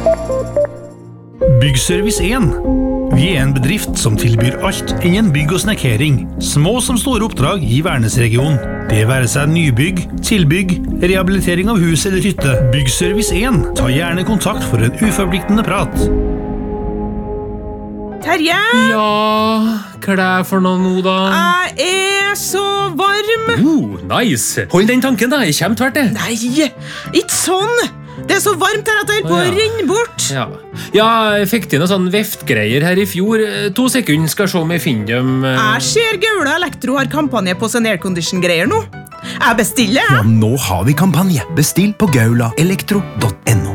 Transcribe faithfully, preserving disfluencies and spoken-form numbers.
Byggservice en. Vi er en bedrift som tilbyr alt innen bygg og snekkering, små som store oppdrag i Værnes-regionen. Det være seg nybygg, tilbygg, rehabilitering av hus eller hytte. Byggservice en. Ta gjerne kontakt for en uforpliktende prat. Terje! Ja, hva er det for noe nå da? Jeg er så varm! Oh, nice! Hold den tanken da, jeg kommer tvert det. Nei, ikke sånn! Det er så varmt her at jeg holder på å Å, ja. renne bort. Ja. ja, jeg fikk til noen sånn veftgreier her i fjor. To sekunder skal jeg se om jeg finner dem. Jeg ser Gaula Elektro har kampanje på sånn aircondition-greier nå. Jeg bestiller, jeg. Ja, nå har vi kampanje. Bestill på gaula elektro punktum no.